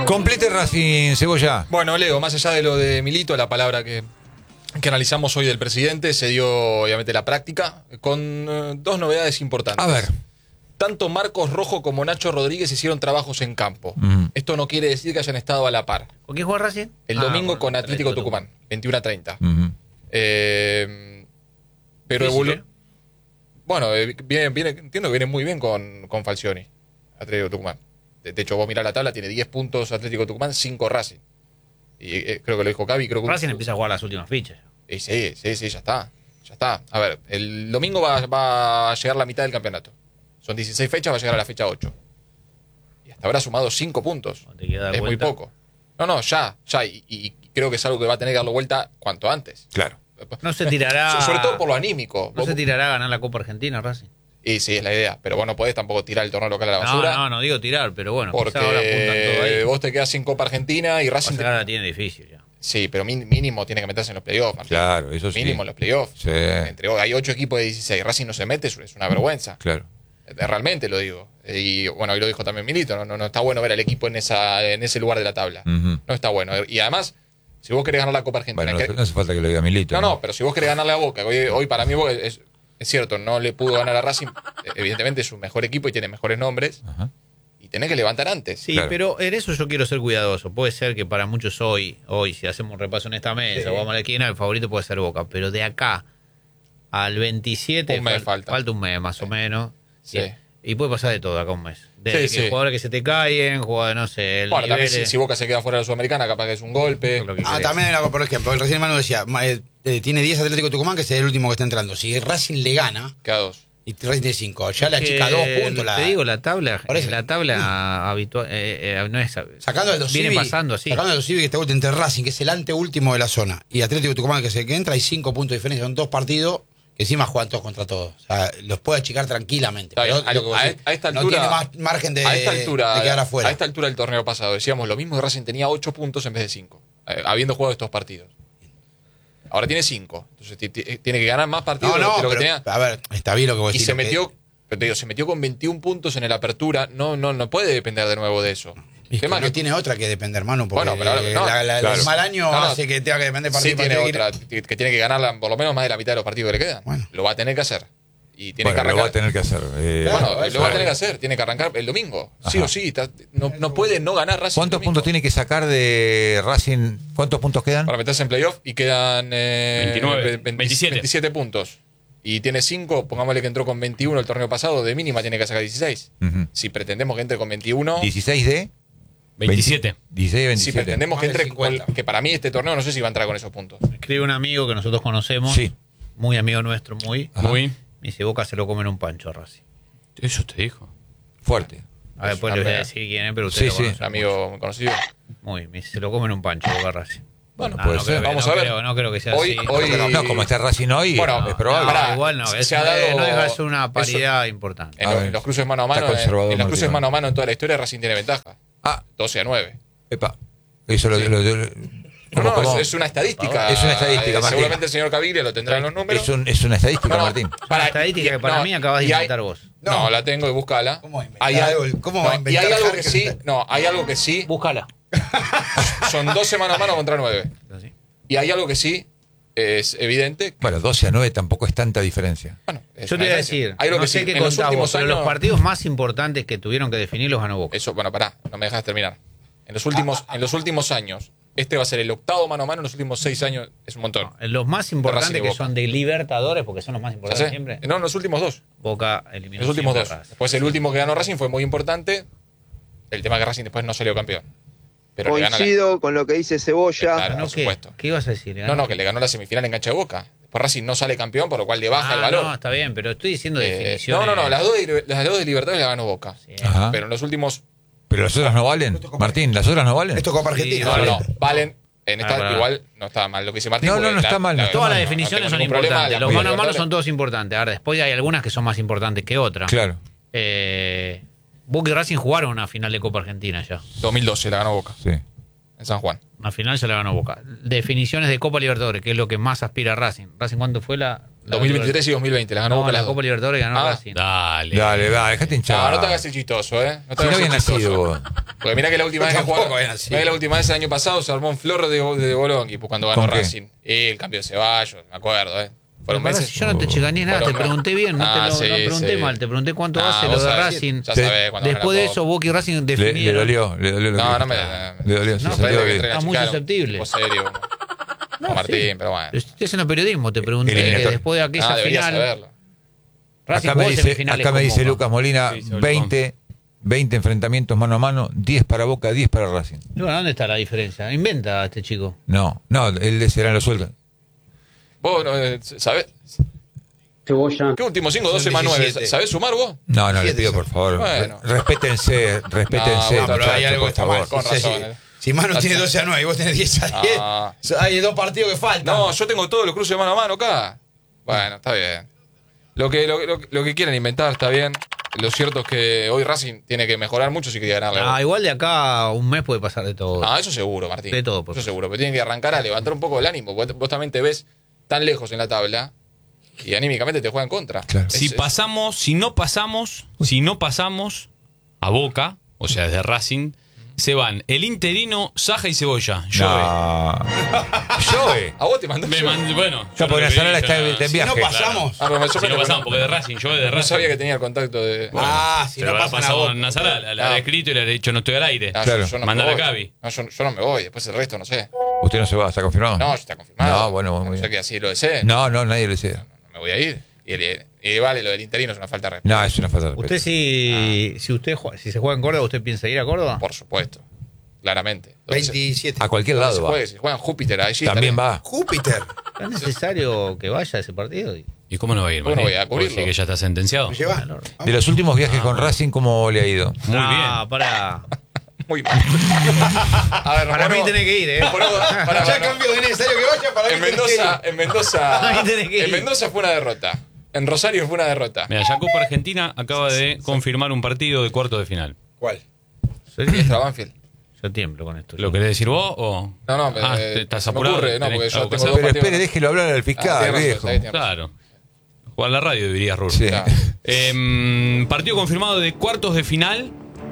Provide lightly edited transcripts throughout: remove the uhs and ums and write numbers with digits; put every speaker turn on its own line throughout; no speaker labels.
Complete Racing, Cebolla.
Bueno, Leo, más allá de lo de Milito, la palabra que analizamos hoy del presidente, se dio obviamente la práctica con dos novedades importantes.
A ver.
Tanto Marcos Rojo como Nacho Rodríguez hicieron trabajos en campo. Esto no quiere decir que hayan estado a la par.
¿Con quién juega Racing?
El domingo con Atlético Tucumán, 21:30. Pero bueno, entiendo que viene muy bien con Falcioni, Atlético Tucumán. De hecho, vos mirá la tabla, tiene 10 puntos Atlético Tucumán, 5 Racing. Y creo que lo dijo Cavi.
Racing empieza a jugar las últimas fichas.
Sí, ya está. A ver, el domingo va a llegar la mitad del campeonato. Son 16 fechas, va a llegar a la fecha 8. Y hasta ahora ha sumado 5 puntos. Es muy poco. No, ya. Y creo que es algo que va a tener que darlo vuelta cuanto antes.
Claro.
No se tirará.
Sobre todo por lo anímico.
No se tirará a ganar la Copa Argentina, Racing.
Y sí, es la idea. Pero vos no podés tampoco tirar el torneo local a la basura.
No digo tirar, pero bueno.
Porque
ahora apuntan todo ahí.
Vos te quedás sin Copa Argentina y Racing.
La tiene difícil ya.
Sí, pero mínimo tiene que meterse en los playoffs, Martín.
Claro, eso sí.
Mínimo en los playoffs.
Sí.
Hay 8 equipos de 16. Racing no se mete, es una vergüenza.
Claro.
Realmente lo digo. Y bueno, hoy lo dijo también Milito. No está bueno ver al equipo en ese lugar de la tabla. No está bueno. Y además, si vos querés ganar la Copa Argentina.
Bueno, no hace falta que lo diga Milito.
No, pero si vos querés ganarle a Boca, hoy para mí Boca es cierto, no le pudo ganar a Racing. Evidentemente es un mejor equipo y tiene mejores nombres.
Ajá.
Y tenés que levantar antes.
Sí,
claro.
Pero en eso yo quiero ser cuidadoso. Puede ser que para muchos hoy si hacemos un repaso en esta mesa, o vamos a la esquina, el favorito puede ser Boca. Pero de acá al 27
un mes falta
un mes más o menos.
Sí.
Y puede pasar de todo acá un mes. Desde jugadores que se te caen, jugadores, no sé.
Bueno, también si Boca se queda fuera de la Sudamericana, capaz que es un golpe.
También, por ejemplo, el recién Manu decía, tiene 10 Atlético Tucumán, que es el último que está entrando. Si Racing le gana,
queda 2.
Y Racing tiene 5. Ya la chica 2 puntos.
Te digo, la tabla habitual no es.
Sacando al
viene pasando así.
Sacando al Civi que está entre Racing, que es el anteúltimo de la zona, y Atlético Tucumán, que es el que entra, hay 5 puntos de diferencia. Son 2 partidos que encima juegan todos contra todos. O sea, los puede achicar tranquilamente.
Pero
a esta altura no tiene más margen de quedar afuera.
A esta altura del torneo pasado decíamos lo mismo, Racing tenía 8 puntos en vez de 5, habiendo jugado estos partidos. Ahora tiene 5. Entonces tiene que ganar más partidos de lo que tenía.
A ver, está bien lo que vos decís.
Y se metió con 21 puntos en el apertura. No puede depender de nuevo de eso.
Es que no tiene otra que depender, Manu, porque
el
mal año hace que tenga que depender
partido. Sí, tiene otra, que tiene que ganar por lo menos más de la mitad de los partidos que le quedan. Bueno. Lo va a tener que hacer. Y tiene que arrancar.
Lo va a tener que hacer.
Lo va a tener que hacer. Tiene que arrancar el domingo. Ajá. Sí o sí. No puede no ganar Racing.
¿Cuántos puntos tiene que sacar de Racing? ¿Cuántos puntos quedan?
Para meterse en playoff y quedan
27
puntos. Y tiene 5, pongámosle que entró con 21 el torneo pasado, de mínima tiene que sacar 16. Si pretendemos que entre con 21...
¿16 de...?
27.
16, 27.
Si pretendemos que entre que para mí este torneo no sé si va a entrar con esos puntos.
Escribe un amigo que nosotros conocemos, muy amigo nuestro, muy. Y si Boca se lo come en un pancho a Racing.
Eso te dijo.
Fuerte.
A ver, después le voy a decir quién es, pero usted lo conoce.
Un amigo conocido.
Se lo come en un pancho Boca Racing.
Bueno, puede ser. Vamos a ver.
No creo que sea así.
No, como está Racing hoy, es probable.
Igual no. No deja de ser una paridad importante.
En los cruces mano a mano, en los cruces mano a mano en toda la historia, Racing tiene ventaja. 12-9.
Epa. Eso
es una estadística.
Es una estadística, Martín.
Seguramente el señor Caviglia lo tendrá en los números.
Es una estadística, Martín.
Una estadística que para mí acabas de inventar vos.
No, la tengo y búscala.
¿Cómo va a inventar?
Y hay algo que sí. Hay algo que sí.
Búscala.
Son 12 mano a mano contra 9. Y hay algo que sí es evidente.
Bueno, 12-9 tampoco es tanta diferencia.
Bueno, yo te voy a decir,
no
sé qué contás vos, pero los partidos más importantes que tuvieron que definir los ganó Boca.
Eso, bueno, pará, no me dejas terminar. En los últimos años, este va a ser el 8º mano a mano en los últimos 6 años, es un montón.
Los más importantes que son de Libertadores, porque son los más importantes siempre.
No, en los últimos 2.
Boca eliminó.
Los últimos 2. Después el último que ganó Racing fue muy importante. El tema que Racing después no salió campeón. Pero
coincido con lo que dice Cebolla.
Claro, por supuesto.
¿Qué ibas a decir?
Que le ganó la semifinal en cancha de Boca. Después Racing no sale campeón, por lo cual le baja el valor.
No, está bien, pero estoy diciendo definiciones.
No, las dos de Libertadores la ganó Boca. Sí. Pero en los últimos...
¿Pero las otras no valen? Martín, ¿las otras no valen?
Esto es Copa Argentina.
No, valen. En esta igual no está mal lo que dice Martín.
No está mal.
Todas las definiciones son importantes. Los mano a mano son todos importantes. Ahora, después hay algunas que son más importantes que otras.
Claro.
Boca y Racing jugaron una final de Copa Argentina ya.
2012 la ganó Boca.
Sí.
En San Juan.
Una final se la ganó Boca. Definiciones de Copa Libertadores, que es lo que más aspira a Racing. ¿Racing cuánto fue la
2023 y 2020, las ganó
No,
Boca
la
las dos.
Copa Libertadores ganó
Ah.
Racing.
Dale.
Dale, dejate hinchar.
No te hagas el chistoso, ¿eh? No te
Si no
hagas
había
el chistoso.
nacido vos.
Porque mirá que la última vez que
Tampoco
jugaron,
había nacido.
mirá que la última vez el año pasado se armó un flor de Bologna pues, cuando ganó
¿Con qué?
Racing. Y el cambio de Ceballos, me acuerdo, ¿eh? Fueron
Pará,
meses.
si yo no te checaneé nada, te
Fueron-
pregunté bien, no te
sí,
no pregunté
sí.
mal, te pregunté cuánto
Ah,
hace lo
vos
de
sabés,
Racing.
Ya
Sí.
sabés cuando
Después de
ganó la
eso,
Copa.
Boca y Racing
Le
definieron.
dolió lo
No,
que-
no me.
Le dolió, se
No,
sintió
parece que
dolido.
entrega
Está muy
chicaron.
susceptible.
Vos serio.
No,
Con Martín,
sí.
pero bueno.
Estoy haciendo periodismo, te pregunté que
Eliminatorio.
después de aquella
Deberías
final.
saberlo.
Racing
Acá me
jugó
dice,
semifinales
acá me
con
dice
Boca.
Lucas Molina,
Sí, sobre
20 enfrentamientos mano a mano, 10 para Boca, 10 para Racing.
Y bueno, ¿dónde está la diferencia? Inventa este chico.
No, él será en los sueldos.
Vos, ¿sabés?
Cebolla.
¿Qué último 5, 12
Son
más 9?
17.
¿Sabés sumar vos?
No, le
17
pido
son.
por favor.
Bueno.
Respétense,
No,
pero hay algo que está mal.
Con
Sí, sí.
razón.
Si Manu tiene 12 a 9 y vos tenés 10 a 10,
Ah.
hay 2 partidos que faltan.
No, yo tengo todos los cruces de mano a mano acá. Bueno, está bien. Lo que quieren inventar está bien. Lo cierto es que hoy Racing tiene que mejorar mucho si quiere ganarle.
Ah, igual de acá a un mes puede pasar de todo.
Ah, eso seguro, Martín.
De todo, por
Eso
favor.
seguro. Pero tienen que arrancar a levantar un poco el ánimo. Vos también te ves tan lejos en la tabla y anímicamente te juega en contra.
Claro.
Si no pasamos a Boca, o sea, desde Racing, se van el interino, Saja y Cebolla.
No. Joe.
A vos te mandó.
Bueno,
Ya
yo
porque
no
Nacional
lo
está
pedí,
en
Si
viaje.
no pasamos.
Ah, pero me
Si
sorprende
no
porque
pasamos, porque de Racing, yo de
no
Racing.
sabía que tenía el contacto de.
Si
Pero
no
habrá
pasan a
pasado
Boca.
en Nazará, le
Ah.
habré escrito y le habré dicho no estoy al aire.
Ah,
Claro.
yo no
Mándale
me
a
voy.
Gaby.
No, yo no me voy. Después el resto no sé.
¿Usted no se va? ¿Está confirmado?
No, ya está confirmado.
No, bueno, muy
No sé
bien.
que así lo desee.
No, nadie lo desea.
No me voy a ir. Y vale, lo del interino es una falta de respeto.
No, es una falta de respeto.
Usted si se juega en Córdoba, ¿usted piensa ir a Córdoba?
Por supuesto. Claramente.
27.
A cualquier
Donde
lado
se
va.
juegue, si juegan Júpiter, ahí sí.
También
está
va.
Júpiter.
¿Es necesario que vaya a ese partido?
¿Y cómo no va a ir,
¿Cómo no
Martín?
voy a cubrirlo?
Porque que ya está sentenciado.
¿Me lleva?
De los últimos viajes con Racing, ¿cómo le ha ido?
Muy
Ah, para.
bien. Muy bien. A ver,
Para mí
ponemos-
tenés que ir, ¿eh?
Ya cambió de necesario que vaya para
En
mí tenés que ir.
Mendoza
Ahí tenés que ir.
en Mendoza fue una derrota. En Rosario fue una derrota.
Mira, ya Copa Argentina acaba de confirmar un partido de cuartos de final.
¿Cuál?
Extra Banfield.
Yo tiemblo con esto.
¿Lo querés decir vos o...?
No,
te estás
se me
apurado.
ocurre, no,
tenés
porque yo
algo que
tengo
hacer.
dos
Pero
partidos.
espere, déjelo hablar al
Ah,
fiscal,
tenés razón,
viejo.
está bien, tenés razón.
Claro. Jugar la radio, diría Rur.
Sí.
Claro.
Partido confirmado de cuartos de final.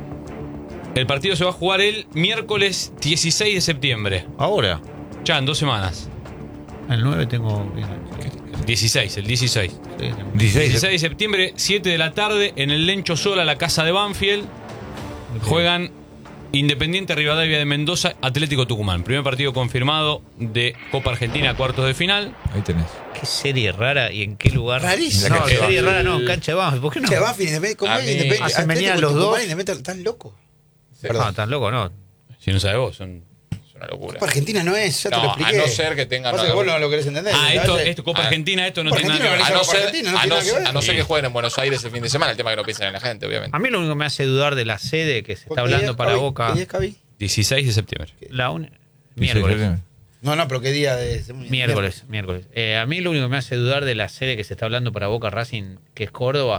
El partido se va a jugar el miércoles 16 de septiembre.
Ahora.
Ya, en 2 semanas.
El 9 tengo.
16, el 16.
Sí, tengo.
16 de septiembre, 7 de la tarde, en el Lencho Sola, la casa de Banfield. Juegan Independiente Rivadavia de Mendoza, Atlético Tucumán. Primer partido confirmado de Copa Argentina, cuartos de final.
Ahí tenés.
Qué serie rara y en qué lugar.
Rarísimo.
No,
cancha de
serie
Banfield.
rara no, cancha de Banfield. ¿Por qué no?
Che, Banfield, Independiente, ¿cómo
A
es?
mí-
Independiente,
hacen venir a
Atlético
los
Tucumán,
dos.
Independiente, ¿están locos?
No,
Perdón.
estás loco, no.
Si no sabes vos, son...
Es una locura.
Copa Argentina no es, ya te
No,
lo
a
expliqué.
no ser que tengan-
Pasa que vos no lo querés entender.
Ah,
¿sabes?
esto Copa Argentina, esto no
Copa
tiene nada que ver.
A
Argentina
no
Copa
ser,
Argentina, no
a
tiene
no,
nada que ver.
a no ser que jueguen en Buenos Aires el fin de semana, el tema que no piensan en la gente, obviamente.
A mí lo único que me hace dudar de la sede que se está
Porque
hablando
día
para
Cavi,
Boca.
¿qué día es Cavi?
16 de septiembre.
Miércoles.
No, pero ¿qué día de...?
Miércoles. A mí lo único que me hace dudar de la sede que se está hablando para Boca Racing, que es Córdoba,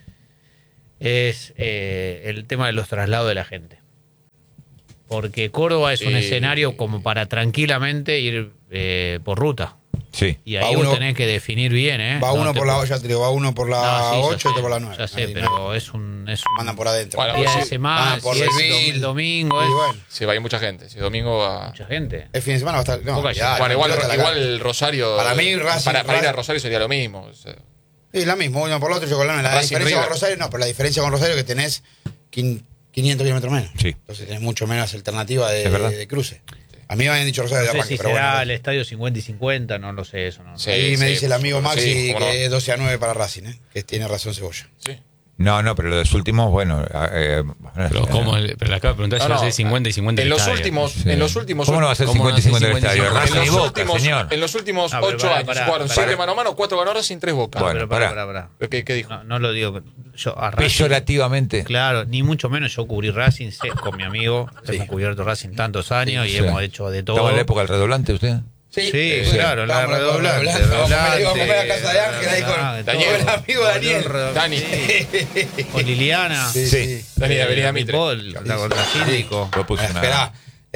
es el tema de los traslados de la gente. Porque Córdoba es un
Sí.
escenario como para tranquilamente ir por ruta.
Sí.
Y
Va
ahí
uno-
vos tenés que definir bien, ¿eh?
Va
No
uno
te
por la
puedes-
8, ya te digo, va uno por la
No, sí,
8 y
ya
otro
sé,
por la 9.
Ya sé,
Ahí,
pero es un
mandan por adentro.
Bueno,
día
sí.
de semana,
por
si es
Seville.
domingo,
Y
es
bueno,
Sí, va a ir mucha gente. Si domingo va.
mucha gente.
el fin de semana va a estar... No,
Boca
ya,
Bueno, igual,
pelota a la cara.
igual Rosario.
Para mí, Racing-
para ir a Rosario sería lo mismo. O sea,
Sí, la misma, uno por la otra, yo con la otra. La
Racing
diferencia
River.
con Rosario, no, pero la diferencia con Rosario es que tenés 500 kilómetros menos.
Sí.
Entonces tenés mucho menos alternativa
Es verdad.
de cruce. A mí me habían dicho Rosario de
No sé
arranque,
si
pero
será
bueno.
el estadio 50 y 50, no lo sé eso. No.
Sí.
Ahí me dice el amigo
sí,
Maxi
cómo no.
que es 12-9 para Racing, que tiene razón Cebolla.
sí.
No, pero los últimos, bueno.
Pero, ¿cómo? Pero le acabo de preguntar si va a ser 50 y 50
En
el
los
estadio.
últimos.
Sí.
En los últimos.
¿Cómo no va a ser
¿Cómo no
50 y
va a
50
ser
el estadio?
50 y
Racing y
En los
Boca,
últimos,
señor.
en los últimos
Ah, pero
8
pará,
años
pará,
jugaron
pará.
7 mano a mano, 4 ganó Racing, 3 Boca.
Bueno,
Pero
pará.
¿Qué dijo?
No lo digo. Yo a Racing,
Peyorativamente.
claro, ni mucho menos yo cubrí Racing con mi amigo. Hemos cubierto Racing tantos años y
Sí.
hemos hecho de todo.
¿Estaba en la época del redoblante usted?
Sí, claro, la
Estábamos
redoblante.
Vamos a comer a casa de Ángel ahí con
Daniel.
el amigo Daniel.
Dani.
Con Liliana.
Sí, sí.
Dani de Avenida Mitre.
Paul, con la síndico.
Lo puso una.
Esperá,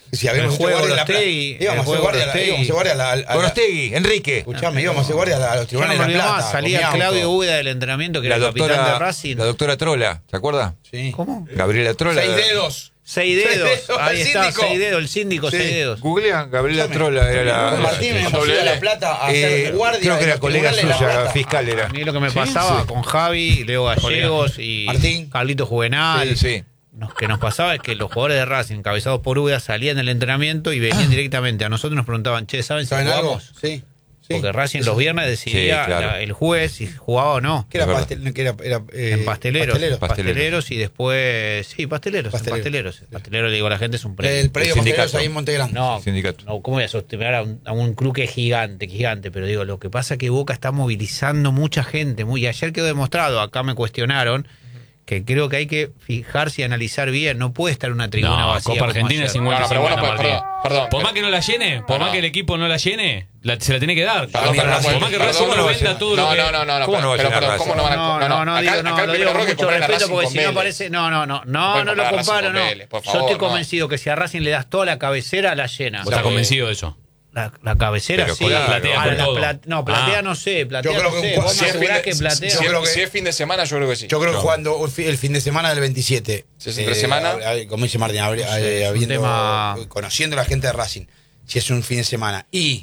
Si habíamos
El juego
hecho guardia
Gorostegui,
íbamos a hacer guardia
Gorostegui, Enrique.
Escuchame, íbamos a hacer guardia a los
Yo no
tribunales
me
de La
olvido
Plata.
más, salía
comíamos
Claudio
todo.
Úbeda del entrenamiento, que era el capitán de Racing.
La doctora Trola, ¿se acuerda?
Sí.
¿Cómo?
Gabriela Trola.
6 dedos.
6 dedos. Ahí
el
está,
síndico.
6 dedos, el síndico,
Sí.
6 dedos.
Googlea, Gabriela Trola era la.
Con Martín íbamos a ir a La Plata a hacer guardia.
Creo que
en
era
los
colega
tribunales de La
suya,
Plata.
fiscal
A
era.
mí lo que me pasaba con Javi, Leo Gallegos y
Martín.
Carlito Juvenal,
Sí.
que nos pasaba es que los jugadores de Racing, encabezados por Úbeda, salían del entrenamiento y venían directamente a nosotros y nos preguntaban, che, ¿saben si
¿Saben algo?
jugamos?
Sí.
Porque Racing los viernes decidía
Sí, claro.
el juez si jugaba o no.
¿Qué era
Es verdad.
pastel? ¿Qué era?
En pasteleros.
Pasteleros.
Pasteleros y después. Sí, pasteleros. En pasteleros. Pastelero, le digo a la gente, es un premio.
El predio
El sindicato.
Pasteleros ahí en Montegrande.
No,
Sindicato.
no, ¿cómo voy a sostener a un club que es gigante? Pero digo, lo que pasa es que Boca está movilizando mucha gente. Y ayer quedó demostrado, acá me cuestionaron, que creo que hay que fijarse y analizar bien. No puede estar una tribuna
No,
vacía.
Copa
como
Argentina es
ayer.
50
pero bueno,
Martín.
perdón.
Por más que no la llene, por más que el equipo no la llene, se la tiene que dar.
Perdón,
Por más que Racing no venda todo lo que...
No,
¿Cómo no va a
pero
llenar
perdón,
Racing?
¿cómo no van a
No,
acá
digo,
el
lo
primer
digo
error
con
que
mucho
comprar a
respeto
Racing
porque
con
si no
Vélez.
parece. No
pueden
lo
comparar a Racing
comparo,
con
no.
Vélez, por
Yo
favor,
estoy
no.
convencido que si a Racing le das toda la cabecera, la llena.
¿Vos estás convencido de eso?
La cabecera
Pero
sí.
con la
platea, con todo.
No, platea
Ah.
no sé. Platea
Yo creo
no
que
sé.
un
Vos
Si
me
es fin
asegurás
de-
que platea.
yo creo que-
si es fin de semana, yo creo que sí.
Yo creo que jugando el fin de semana del 27.
Si es entre semana.
Como dice Martín, habiendo,
tema-
conociendo a la gente de Racing, si es un fin de semana y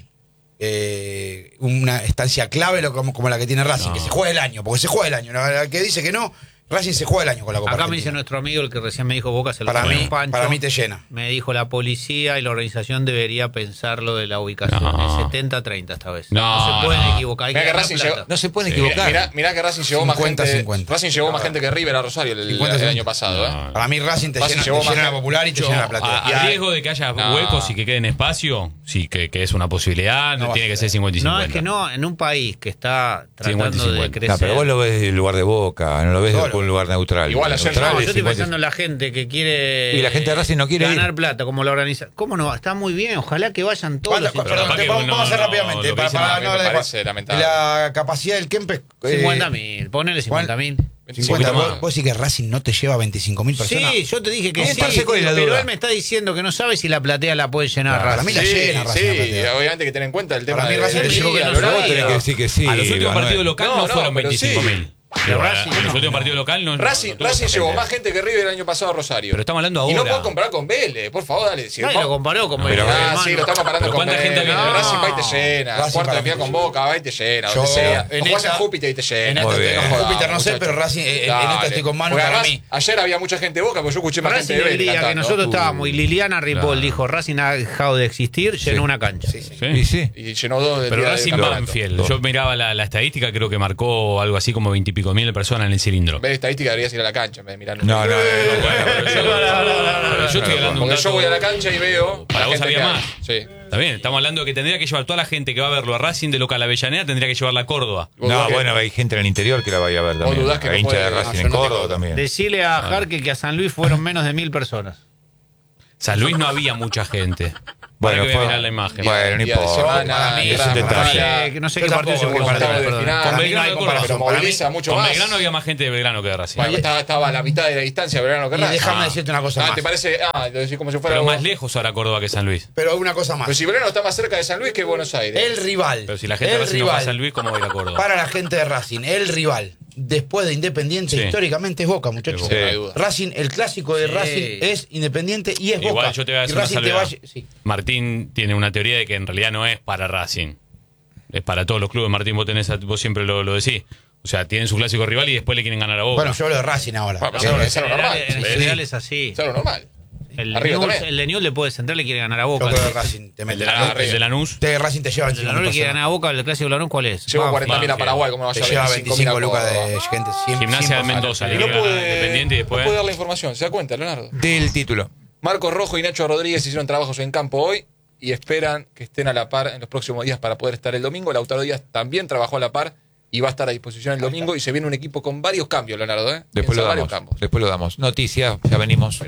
una estancia clave como la que tiene Racing, que se juega el año, porque se juega el año. La que dice que no, Racing se juega el año con la Copa
Acá me dice
Argentina.
nuestro amigo, el que recién me dijo Boca, se lo
Para
comió
mí,
un Pancho.
para mí te llena.
Me dijo la policía y la organización debería pensar lo de la ubicación.
No.
Es 70-30 esta vez.
No,
se pueden
no.
equivocar. Hay
Mirá
que
que
ganar
Racing
plata.
llegó-
No se pueden
Sí.
equivocar.
Mirá que Racing llevó más
50-50.
gente. Racing llevó más gente que River a Rosario el
50-50.
año pasado.
No.
Para mí Racing te
Racing
llena,
llevó
te
más
llena la
gente.
Popular y te llena la platea.
A riesgo de que haya
No.
huecos y que queden espacio, sí, que es una posibilidad,
No va
tiene
a
que
ser.
ser 50 y 50.
No, es que no, en un país que está
50 y
tratando de
50.
crecer.
No, pero vos lo ves desde el lugar de Boca, no lo ves
Solo.
desde un lugar neutral.
Igual ayer
Neutral
No,
es
yo estoy
50.
pensando en la gente que quiere.
Y la gente de Racing no quiere
ganar
ir.
plata, como la organiza. ¿Cómo no? Está muy bien, ojalá que vayan todos. los
Perdón,
capaz que
vamos a hacer
no,
rápidamente.
lo que dice
Martín me parece lamentable.
La capacidad del Kempes.
50.000, ponele 50.000.
50.
más.
¿Vos decís que Racing no te lleva 25.000 personas?
Sí, yo te dije que sí,
Entonces, ¿cuál es la
pero
duda?
él me está diciendo que no sabe si la platea la puede llenar.
Para
Racing.
mí la llena Racing.
Sí,
la platea.
obviamente que tener en cuenta el tema
Para mí
de
Racing le llegó que no
horario.
Vos tenés que decir que sí.
A los últimos
Manuel.
partidos locales no,
No,
fueron
pero
25.000.
De Racing,
En los
no.
últimos partidos locales no.
Racing
no tuvo esa
llevó
gente.
más gente que River el año pasado a Rosario.
Pero estamos hablando
Y no
ahora.
puedo comparar con Vélez, por favor, dale. Si
Nadie lo comparó con
No,
Vélez,
pero-
hermano.
sí, lo estamos comparando
Pero
con
¿cuánta gente
Vélez.
había?
Racing va y te
No.
llena.
Racing
Cuarto
para
de final
mí
con Boca, va y te llena.
Yo,
Donde sea.
en
O jugás en
esta-
Júpiter y te llena.
En
Muy
esta
bien.
estoy con Júpiter, no sé,
muchacho.
pero Racing, en esta
Dale.
estoy con Manu
Porque
para
además,
mí.
ayer había mucha gente de Boca, pero yo escuché más
Racing
gente de
el
Vélez.
día que
cantando.
nosotros estábamos y Liliana Ripoll
Claro.
dijo Racing ha dejado de existir, llenó una cancha.
Sí, sí.
Sí.
Y sí.
Y llenó dos del
Pero
día
Racing
del campeonato.
Banfield, yo miraba la estadística, creo que marcó algo así como 20 y pico mil personas en el cilindro.
En vez de estadística deberías ir a la cancha en vez de mirar.
No, no,
Pero yo estoy hablando de un
Porque yo
dato-
voy a la cancha y veo.
Para
la
vos
gente
había
que hay.
más.
Sí.
Está bien, estamos hablando de que tendría que llevar toda la gente que va a verlo a Racing de local a Avellaneda, tendría que llevarla a Córdoba.
¿Vos
No,
dudás que-
bueno, hay gente en el interior que la vaya a ver también.
dudás que
Hay
no
hincha de
puede-
Racing
no,
en
yo no
Córdoba
tengo-
también.
Decile a Jarque que a San Luis fueron menos de 1000 personas.
San Luis no había mucha gente.
Bueno,
Bueno, que voy a
fue-
mirar la imagen.
Bueno, no
Día de
importa.
semana,
Para mí
es un
entrada
detalle.
amarilla,
No sé
Yo
qué partido se
tampoco,
jugó.
octavos de
Perdón.
final.
Con
Para mí
Belgrano
no hay
de
comparación.
Pero
Para mí-
moviliza mucho
Con
más.
Belgrano había más gente de Belgrano que de Racing.
Bueno, estaba a la mitad de la distancia, Belgrano que
Y
Racing.
déjame decirte una cosa
Ah,
más.
¿te parece? Ah, lo decís como si fuera.
Pero
algo-
más lejos ahora Córdoba que San Luis.
Pero una cosa más.
Pero si Belgrano está más cerca de San Luis que Buenos Aires.
El rival.
Pero si la gente de
el
Racing no va a
rival
San Luis, ¿cómo va a ir a Córdoba?
para la gente de Racing, el rival después de Independiente
Sí.
históricamente es Boca, muchachos.
Es
Sí,
Boca.
no hay duda.
Racing, el clásico de
Sí.
Racing es Independiente y es Boca.
Igual yo te voy a
Y
decir una
Racing te
salvedad.
vaya- sí.
Martín tiene una teoría de que en realidad no es para Racing. Es para todos los clubes. Martín, vos siempre lo decís. O sea, tienen su clásico rival y después le quieren ganar a Boca.
Bueno, yo hablo de Racing ahora.
Bueno,
No,
es algo normal.
en general es así.
Es algo normal.
El
Arriba
Newell's-
también.
el de Newell's le puede centrar, le quiere ganar a
Yo
Boca.
creo que
El
Racing te mete.
el de Lanús.
Racing te lleva
de Lanús le quiere ganar a Boca, el clásico de Lanús, ¿cuál es?
Llevo
Banfield.
40.000 a Paraguay, ¿cómo no va a
Te
llevar
lleva
25.000
25
a
lucas
Córdoba?
de gente. Siempre,
Gimnasia de
siempre
Mendoza.
Y
le
no
quiere ganar a
pude,
Independiente y
no
después.
pude dar la información, ¿se da cuenta, Leonardo?
Del título.
Marcos Rojo y Nacho Rodríguez hicieron trabajos en campo hoy y esperan que estén a la par en los próximos días para poder estar el domingo. Lautaro Díaz también trabajó a la par y va a estar a disposición el domingo y se viene un equipo con varios cambios, Leonardo.
Después
Piensa,
lo
varios
damos.
cambios.
Después lo damos. Noticias, ya venimos.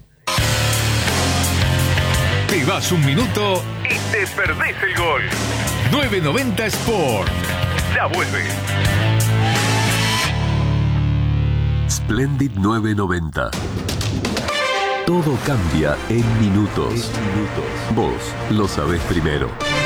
Te vas un minuto y te perdés el gol. 990 Sport. Ya vuelve.
Splendid 990. Todo cambia en minutos. Vos lo sabés primero.